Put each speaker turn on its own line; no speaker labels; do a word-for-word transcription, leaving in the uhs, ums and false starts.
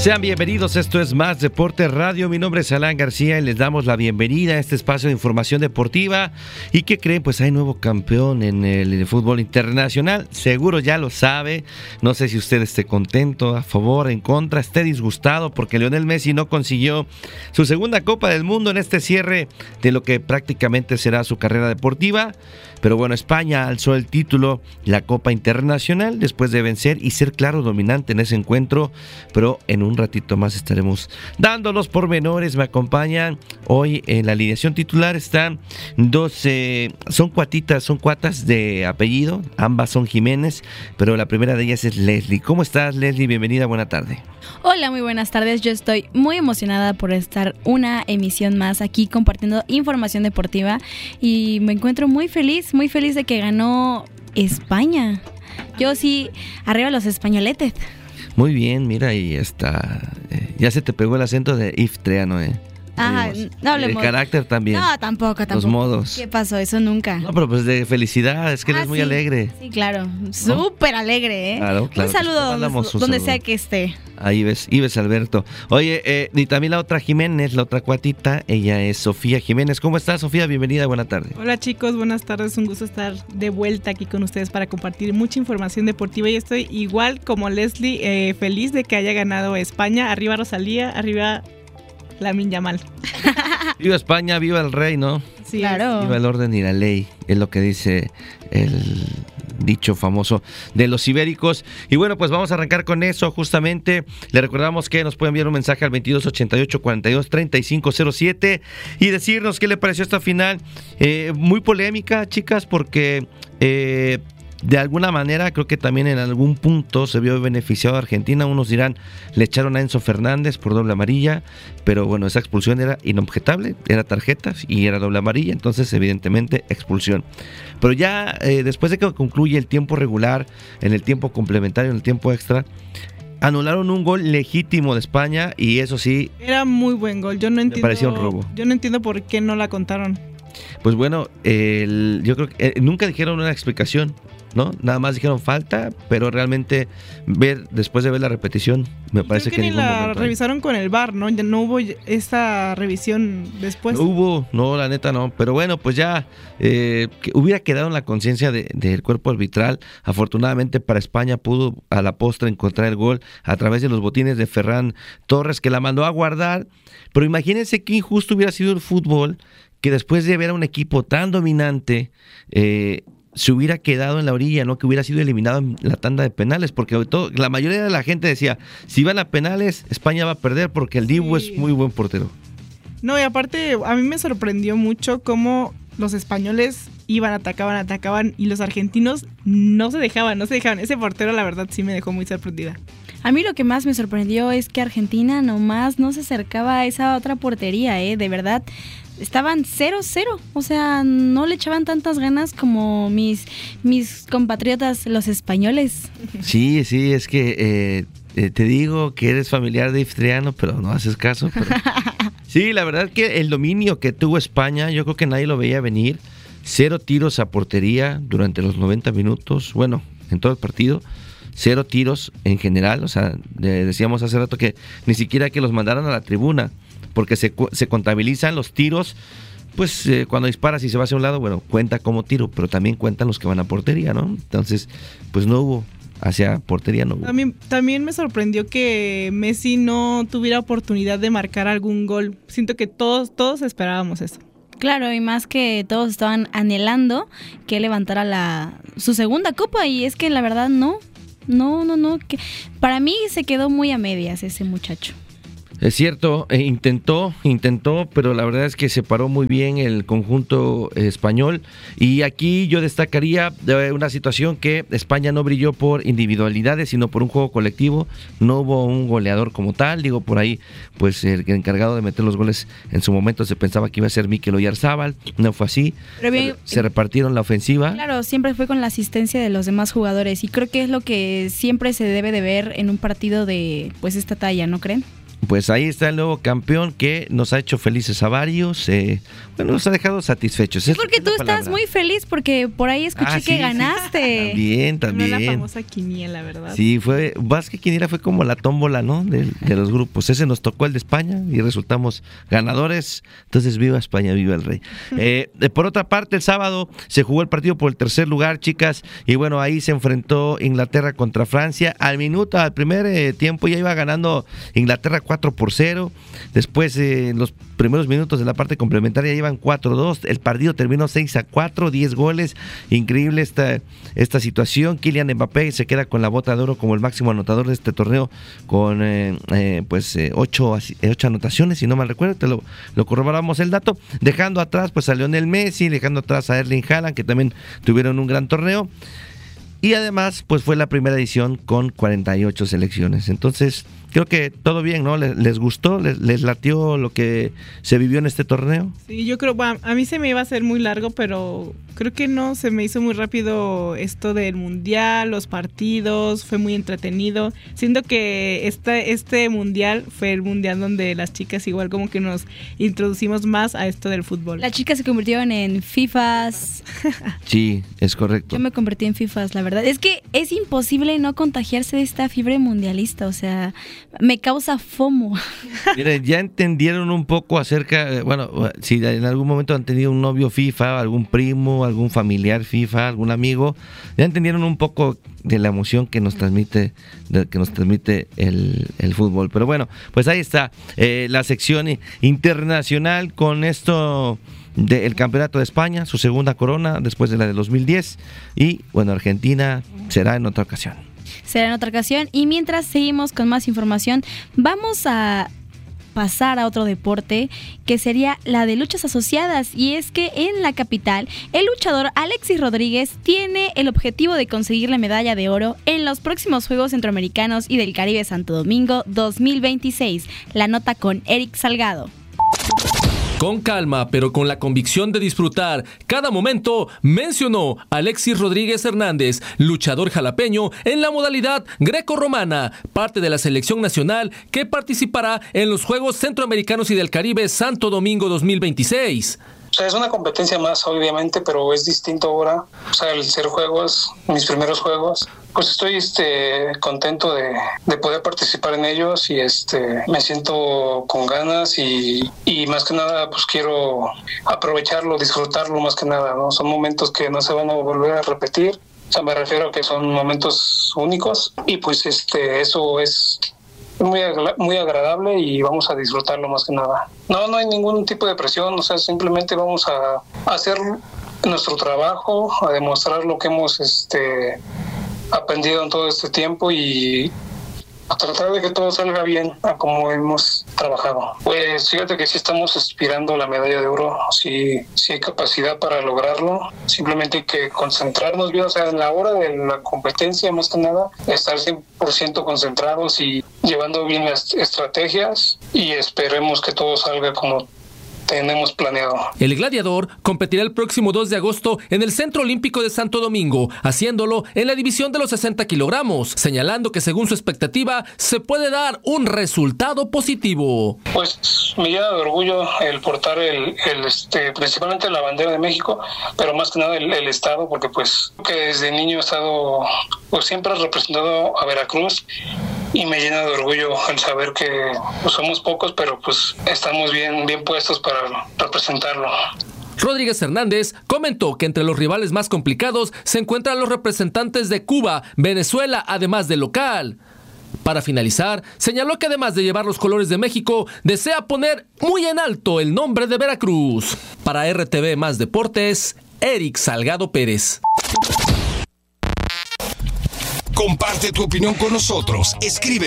Sean bienvenidos, esto es Más Deporte Radio, mi nombre es Alan García y les damos la bienvenida a este espacio de información deportiva. ¿Y qué creen? Pues hay nuevo campeón en el, en el fútbol internacional, seguro ya lo sabe, no sé si usted esté contento, a favor, en contra, esté disgustado porque Lionel Messi no consiguió su segunda Copa del Mundo en este cierre de lo que prácticamente será su carrera deportiva. Pero bueno, España alzó el título, la Copa Internacional, después de vencer y ser claro dominante en ese encuentro, pero en un ratito más estaremos dando los pormenores. Me acompañan hoy en la alineación titular, están dos, eh, son cuatitas, son cuatas de apellido, ambas son Jiménez, pero la primera de ellas es Leslie. ¿Cómo estás, Leslie? Bienvenida, buena tarde.
Hola, muy buenas tardes. Yo estoy muy emocionada por estar una emisión más aquí compartiendo información deportiva y me encuentro muy feliz, muy feliz de que ganó España. Yo sí, arriba los españoletes.
Muy bien, mira, y está, eh, ya se te pegó el acento de iftreano, ¿eh?
Ajá, no hablemos.
El carácter también.
No, tampoco, tampoco.
Los modos.
¿Qué pasó? Eso nunca.
No, pero pues de felicidad, es que
ah,
eres muy
sí,
alegre.
Sí, claro. Súper ¿no? alegre, ¿eh?
Claro, claro.
Un saludo donde,
un
donde
saludo.
sea que esté.
Ahí ves, Ives Alberto. Oye, eh, y también la otra Jiménez, la otra cuatita, ella es Sofía Jiménez. ¿Cómo estás, Sofía? Bienvenida, buena tarde.
Hola chicos, buenas tardes. Un gusto estar de vuelta aquí con ustedes para compartir mucha información deportiva y estoy igual como Leslie, eh, feliz de que haya ganado España. Arriba Rosalía, arriba Lamine Yamal.
Viva España, viva el rey, ¿no?
Sí, claro.
Viva el orden y la ley, es lo que dice el dicho famoso de los ibéricos. Y bueno, pues vamos a arrancar con eso justamente. Le recordamos que nos puede enviar un mensaje al veintidós ochenta y ocho cuarenta y dos treinta y cinco cero siete y decirnos qué le pareció esta final. Eh, muy polémica, chicas, porque eh, de alguna manera creo que también en algún punto se vio beneficiado a Argentina. Unos dirán, le echaron a Enzo Fernández por doble amarilla, pero bueno, esa expulsión era inobjetable, era tarjetas y era doble amarilla, entonces evidentemente expulsión. Pero ya eh, después de que concluye el tiempo regular, en el tiempo complementario, en el tiempo extra, anularon un gol legítimo de España y eso sí,
era muy buen gol. Yo no entiendo.
Me parecía un robo.
Yo no entiendo por qué no la contaron.
Pues bueno, el, yo creo que eh, nunca dijeron una explicación, ¿no? Nada más dijeron falta, pero realmente ver después de ver la repetición me parece
creo que,
que
ni
ningún
la
momento
revisaron hay. Con el V A R, ¿no? Ya no hubo esta revisión después.
No hubo, no, la neta no, pero bueno, pues ya eh, que hubiera quedado en la conciencia de, del cuerpo arbitral. Afortunadamente para España pudo a la postre encontrar el gol a través de los botines de Ferran Torres, que la mandó a guardar, pero imagínense qué injusto hubiera sido el fútbol que después de ver a un equipo tan dominante eh, se hubiera quedado en la orilla, ¿no? Que hubiera sido eliminado en la tanda de penales, porque todo, la mayoría de la gente decía, si van a penales, España va a perder porque el Dibu sí. Es muy buen portero.
No, y aparte a mí me sorprendió mucho cómo los españoles iban, atacaban, atacaban y los argentinos no se dejaban, no se dejaban. Ese portero la verdad sí me dejó muy sorprendida.
A mí lo que más me sorprendió es que Argentina nomás no se acercaba a esa otra portería, ¿eh? De verdad, estaban cero cero, o sea, no le echaban tantas ganas como mis, mis compatriotas los españoles.
Sí, sí, es que eh, eh, te digo que eres familiar de Iftreano, pero no haces caso. Pero... Sí, la verdad que el dominio que tuvo España, yo creo que nadie lo veía venir. Cero tiros a portería durante los noventa minutos, bueno, en todo el partido. Cero tiros en general, o sea, decíamos hace rato que ni siquiera que los mandaran a la tribuna, porque se, se contabilizan los tiros, pues eh, cuando disparas y se va hacia un lado, bueno, cuenta como tiro, pero también cuentan los que van a portería, ¿no? Entonces, pues no hubo, hacia portería no hubo.
También, también me sorprendió que Messi no tuviera oportunidad de marcar algún gol. Siento que todos, todos esperábamos eso.
Claro, y más que todos estaban anhelando que levantara la su segunda copa, y es que la verdad no. No, no, no, que para mí se quedó muy a medias ese muchacho.
Es cierto, eh, intentó, intentó, pero la verdad es que se paró muy bien el conjunto eh, español. Y aquí yo destacaría de una situación que España no brilló por individualidades, sino por un juego colectivo. No hubo un goleador como tal. Digo, por ahí, pues el encargado de meter los goles en su momento se pensaba que iba a ser Mikel Oyarzábal. No fue así. Pero bien, se, se repartieron la ofensiva.
Claro, siempre fue con la asistencia de los demás jugadores. Y creo que es lo que siempre se debe de ver en un partido de pues esta talla, ¿no creen?
pues ahí está el nuevo campeón que nos ha hecho felices a varios, eh, bueno, nos ha dejado satisfechos.
Sí, porque tú estás muy feliz porque por ahí escuché ah, sí, que ganaste.
Sí. También, también.
No la famosa quiniela, ¿verdad?
Sí, fue, más que quiniela fue como la tómbola, ¿no? De, de los grupos. Ese nos tocó el de España y resultamos ganadores. Entonces, viva España, viva el rey. Eh, por otra parte, el sábado se jugó el partido por el tercer lugar, chicas, y bueno, ahí se enfrentó Inglaterra contra Francia. Al minuto, al primer eh, tiempo ya iba ganando Inglaterra cuatro por cero. Después, eh, en los primeros minutos de la parte complementaria, iban cuatro dos. El partido terminó seis a cuatro, diez goles. Increíble esta, esta situación. Kylian Mbappé se queda con la bota de oro como el máximo anotador de este torneo con eh, eh, pues eh, ocho, ocho anotaciones, si no mal recuerdo. Te lo, lo corroboramos el dato. Dejando atrás pues a Lionel Messi, dejando atrás a Erling Haaland, que también tuvieron un gran torneo. Y además, pues fue la primera edición con cuarenta y ocho selecciones. Entonces, creo que todo bien, ¿no? ¿Les, les gustó? ¿Les, ¿Les latió lo que se vivió en este torneo?
Sí, yo creo, bueno, a mí se me iba a hacer muy largo, pero creo que no, se me hizo muy rápido esto del mundial, los partidos, fue muy entretenido. Siento que esta, este mundial fue el mundial donde las chicas igual como que nos introducimos más a esto del fútbol.
Las chicas se convirtieron en FIFAs.
Sí, es correcto.
Yo me convertí en FIFAs, la verdad. Es que es imposible no contagiarse de esta fiebre mundialista, o sea, me causa FOMO.
Miren, ya entendieron un poco acerca, bueno, si en algún momento han tenido un novio FIFA, algún primo, algún familiar FIFA, algún amigo, ya entendieron un poco de la emoción que nos transmite, de, que nos transmite el, el fútbol. Pero bueno, pues ahí está eh, la sección internacional con esto del Campeonato de España, su segunda corona después de la de dos mil diez, y bueno, Argentina será en otra ocasión.
Será en otra ocasión, y mientras seguimos con más información, vamos a pasar a otro deporte que sería la de luchas asociadas, y es que en la capital el luchador Alexis Rodríguez tiene el objetivo de conseguir la medalla de oro en los próximos Juegos Centroamericanos y del Caribe Santo Domingo dos mil veintiséis. La nota con Eric Salgado.
Con calma, pero con la convicción de disfrutar cada momento, mencionó Alexis Rodríguez Hernández, luchador jalapeño en la modalidad greco-romana, parte de la selección nacional que participará en los Juegos Centroamericanos y del Caribe Santo Domingo dos mil veintiséis.
O sea, es una competencia más, obviamente, pero es distinto ahora. O sea, el ser juegos, mis primeros juegos, pues estoy este, contento de, de poder participar en ellos y este, me siento con ganas y, y más que nada, pues quiero aprovecharlo, disfrutarlo más que nada, ¿no? Son momentos que no se van a volver a repetir. O sea, me refiero a que son momentos únicos y pues este, eso es muy muy agradable y vamos a disfrutarlo más que nada. No, no hay ningún tipo de presión, o sea, simplemente vamos a, a hacer nuestro trabajo, a demostrar lo que hemos este aprendido en todo este tiempo y a tratar de que todo salga bien a como hemos trabajado. Pues fíjate que sí estamos aspirando a la medalla de oro, sí, sí hay capacidad para lograrlo, simplemente hay que concentrarnos bien, o sea, en la hora de la competencia más que nada, estar cien por ciento concentrados y llevando bien las estrategias y esperemos que todo salga como tenemos planeado.
El gladiador competirá el próximo dos de agosto en el Centro Olímpico de Santo Domingo, haciéndolo en la división de los sesenta kilogramos, señalando que según su expectativa se puede dar un resultado positivo.
Pues me llena de orgullo el portar el, el este, principalmente la bandera de México, pero más que nada el, el estado, porque pues que desde niño he estado, pues siempre he representado a Veracruz y me llena de orgullo el saber que pues, somos pocos, pero pues estamos bien, bien puestos para representarlo.
Rodríguez Hernández comentó que entre los rivales más complicados se encuentran los representantes de Cuba, Venezuela, además del local. Para finalizar, señaló que además de llevar los colores de México, desea poner muy en alto el nombre de Veracruz. Para R T V Más Deportes, Eric Salgado Pérez.
Comparte tu opinión con nosotros. Escríbenos.